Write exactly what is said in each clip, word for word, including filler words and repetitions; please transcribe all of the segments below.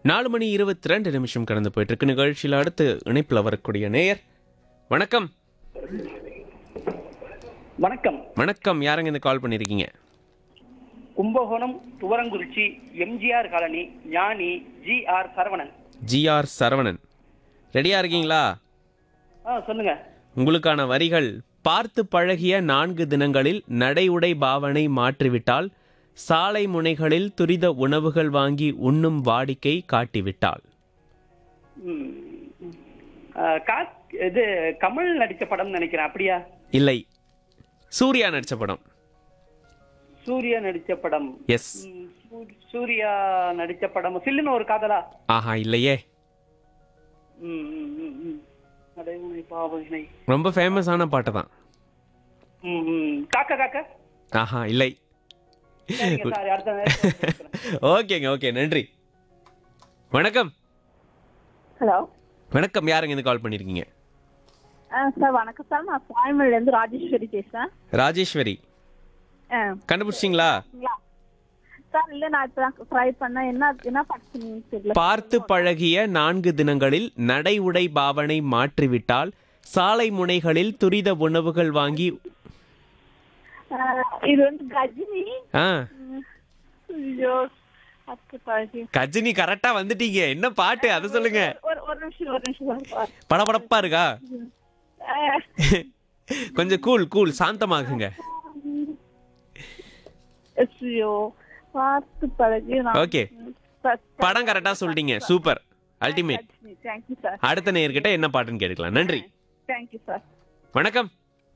நாலு மணி இருபத்தி ரெண்டு நிமிஷம் கடந்து போயிட்டு இருக்கு. நிகழ்ச்சியில் அடுத்து இணைப்பில் வரக்கூடிய நேயர். வணக்கம். வணக்கம். வணக்கம். யாருங்க இந்த கால் பண்ணிருக்கீங்க? கும்பகோணம் துவரங்குறிச்சி எம்ஜிஆர் காலனி ஞானி G R Saravanan. G R Saravanan, ரெடியா இருக்கீங்களா? ஆ சொல்லுங்க. உங்களுக்கான வரிகள்: பார்த்து பழகிய நான்கு தினங்களில் நடை உடை பாவனை மாற்றிவிட்டால், சாலை முனைகளில் துரித உணவுகள் வாங்கி உண்ணும் வாடிக்கை காட்டிவிட்டாள். ம், ஆ, கா- இது கமல் நடிச்ச படம் நினைக்கிறேன். அப்படியா? இல்லை, சூர்யா நடிச்ச படம். சூர்யா நடிச்ச படம். எஸ். ம், சூ- சூர்யா நடிச்ச படம் சில்லுன்னு ஒரு காதலா? ஆஹா, இல்லையே. ம், ம், ம், ம். அடைவுனை பாவனை. ரொம்ப ஃபேமஸான பாட்டு தான். ம், ம். காக்க காக்க. ஆஹா, இல்லை. சரிங்க சார், அடுத்த நேரம் ஓகேங்க, ஓகே, நன்றி. வணக்கம். ஹலோ. வணக்கம். யாருங்க இந்த கால் பண்ணிருக்கீங்க? ஆ சார் வணக்கம் சார். நான் கோயம்பேடுலேருந்து ராஜேஸ்வரி பேசுகிறேன். ராஜேஸ்வரி, ஆ கண்டுபிடிச்சிங்களா? சார் இல்லை, நான் இப்போ தான் ட்ரை பண்ணேன். என்ன என்ன படிச்சுன்னு தெரியல. பார்த்து பழகிய நான்கு தினங்களில் நடை உடை பாவனை மாற்றிவிட்டால், சாலை முனைகளில் துரித உணவுகள் வாங்கி. ஆ, இது வந்து கஜினி. ஆ, ஐயோ, பார்த்து பழகி. கஜினி கரெக்டா வந்துட்டீங்க. என்ன பாட்டு அதை சொல்லுங்க. ஒரு ஒரு நிமிஷம் ஒரு நிமிஷம் சார். படபடப்பா இருக்கா? ஆ, கொஞ்சம் கூல் கூல் சாந்தமாகுங்க. ஐயோ, பார்த்து பழகி. ஓகே, படம் கரெக்டா சொல்லிட்டீங்க. Super, ultimate. Thank you sir. அடுத்த நேயர்கிட்ட என்ன பாட்டுன்னு கேட்கலாம். நன்றி. Thank you sir. வணக்கம்.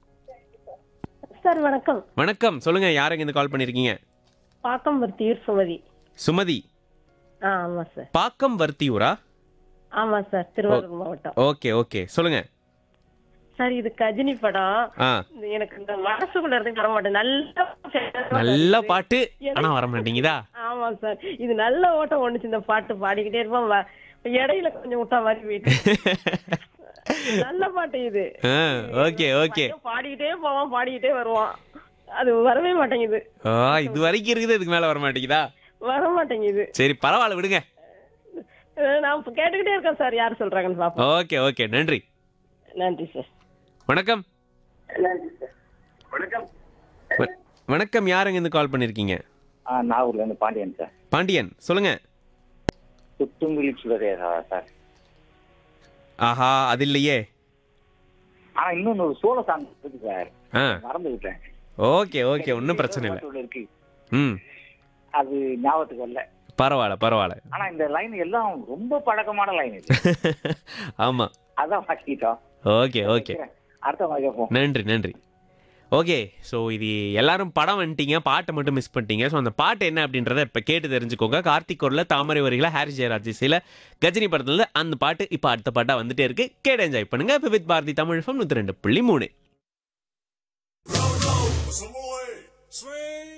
சார் வணக்கம். வணக்கம், சொல்லுங்க. யாருங்க இந்த கால் பண்ணிருக்கீங்க? பாக்கம் வர்த்தியூர் சுமதி. சுமதி. ஆ ஆமாம் சார். பாக்கம் வர்த்தியூரா? ஆமாம் சார், திருவாரூர் மாவட்டம். ஓகே ஓகே, சொல்லுங்க. சார் இது கஜினி படம். ஆ, இது எனக்கு இந்த மனசுக்குள்ள இருந்து வர மாட்டேன். நல்ல நல்ல பாட்டு, ஆனா வர மாட்டேங்குதா? ஆமாம் சார், இது நல்ல ஓட்டம் ஒண்ணுச்சு. இந்த பாட்டு பாடிக்கிட்டே இருப்போம். வ- இடையில கொஞ்சம் விட்டா மாதிரி போயிட்டு. நல்ல பாட்டு இது. Okay okay. பையன் பாடிக்கிட்டே போவான், பாடிக்கிட்டே வருவான். அது வரவே மாட்டேங்குது. ஆ, இது வரைக்கும் இருக்குது, இதுக்கு மேல வர மாட்டேங்குதா? வர மாட்டேங்குது. சரி, பரவாயில்ல, விடுங்க. அஹ் நான் இப்ப கேட்டுக்கிட்டே இருக்கேன் சார், யார் சொல்றாங்கன்னு பாப்போம். ஓகே ஓகே, நன்றி. நன்றி சார். வணக்கம். வ- வணக்கம். யாருங்க இந்த கால் பண்ணிருக்கீங்க? ஆ, நாகூர்ல இருந்து பாண்டியன் சார். பாண்டியன், சொல்லுங்க. சுத்துங்குழி சுடரேசா சார். ஆஹா, அது இல்லையே. ஆனா இன்னொன்னு ஒரு சோழ சாங் இருக்கு சார், ஆ, மறந்து விட்டேன். ஓகே ஓகே, ஒன்றும் பிரச்சனை இல்லை. ஒண்ணு இருக்கு, ம், அது ஞாபகத்துக்கு வரல. பரவாயில்ல பரவாயில்ல. ஆனா இந்த லைன் எல்லாம் ரொம்ப பழக்கமான லைன் இது. ஆமா. அதான் வாக்கிட்டோம். ஓகே ஓகே, அடுத்த மாதிரி கேட்போம். நன்றி நன்றி. ஓகே, ஸோ இது எல்லாரும் படம் வந்துட்டீங்க, பாட்டை மட்டும் மிஸ் பண்ணிட்டீங்க. ஸோ அந்த பாட்டு என்ன அப்படின்றத இப்போ கேட்டு தெரிஞ்சுக்கோங்க. கார்த்திக் குரலில், தாமரை வரிகளை ஹாரிஸ் ஜெயராஜ் இசையில், கஜினி படத்துல அந்த பாட்டு இப்போ அடுத்த பாட்டாக வந்துட்டே இருக்கு. கேட்டு என்ஜாய் பண்ணுங்க. இப்போ வித் பாரதி தமிழ் எஃப்எம் நூற்றி ரெண்டு புள்ளி மூணு.